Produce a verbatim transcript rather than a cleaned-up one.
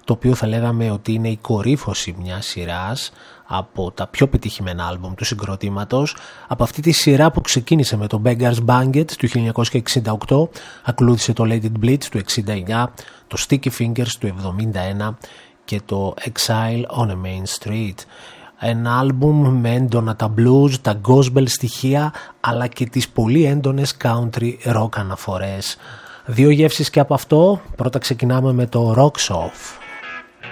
το οποίο θα λέγαμε ότι είναι η κορύφωση μιας σειράς από τα πιο πετυχημένα άλμπουμ του συγκροτήματος, από αυτή τη σειρά που ξεκίνησε με το Beggars Banquet του χίλια εννιακόσια εξήντα οκτώ, ακολούθησε το Let It Bleed του εξήντα εννιά, το Sticky Fingers του εβδομήντα ένα και το Exile on a Main Street. Ένα άλμπουμ με έντονα τα blues, τα gospel στοιχεία, αλλά και τις πολύ έντονες country rock αναφορές. Δύο γεύσεις και από αυτό. Πρώτα ξεκινάμε με το Rocks Off.